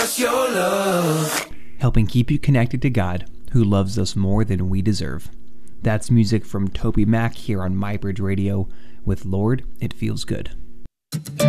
Helping keep you connected to God, who loves us more than we deserve. That's music from Toby Mac here on MyBridge Radio with Lord, It Feels Good.